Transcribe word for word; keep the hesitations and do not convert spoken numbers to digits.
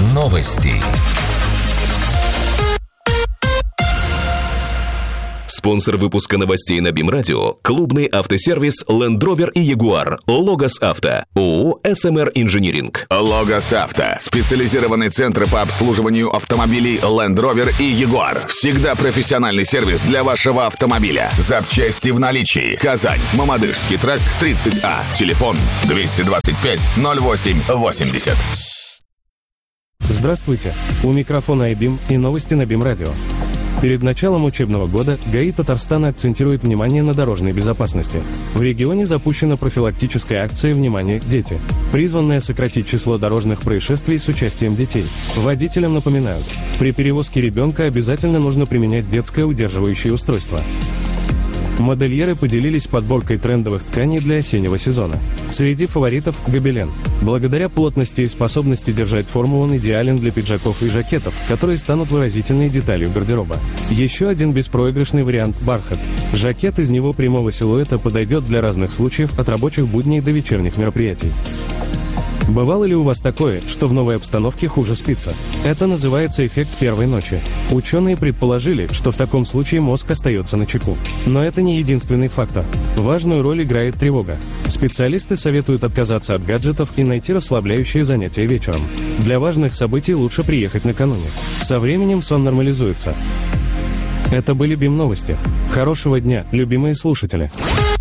Новости. Спонсор выпуска новостей на БИМ-радио – клубный автосервис Land Rover и Jaguar Logos Авто, ООО эс эм эр Инжиниринг. Logos Авто – специализированный центр по обслуживанию автомобилей Land Rover и Jaguar. Всегда профессиональный сервис для вашего автомобиля. Запчасти в наличии. Казань, Мамадышский тракт, тридцать А. Телефон двести двадцать пять ноль восемь восемьдесят. Здравствуйте! У микрофона айбим и новости на БИМ-радио. Перед началом учебного года ГАИ Татарстана акцентирует внимание на дорожной безопасности. В регионе запущена профилактическая акция «Внимание, дети», призванная сократить число дорожных происшествий с участием детей. Водителям напоминают, при перевозке ребенка обязательно нужно применять детское удерживающее устройство. Модельеры поделились подборкой трендовых тканей для осеннего сезона. Среди фаворитов – гобелен. Благодаря плотности и способности держать форму он идеален для пиджаков и жакетов, которые станут выразительной деталью гардероба. Еще один беспроигрышный вариант – бархат. Жакет из него прямого силуэта подойдет для разных случаев от рабочих будней до вечерних мероприятий. Бывало ли у вас такое, что в новой обстановке хуже спится? Это называется эффект первой ночи. Ученые предположили, что в таком случае мозг остается начеку. Но это не единственный фактор. Важную роль играет тревога. Специалисты советуют отказаться от гаджетов и найти расслабляющие занятия вечером. Для важных событий лучше приехать накануне. Со временем сон нормализуется. Это были БИМ-новости. Хорошего дня, любимые слушатели!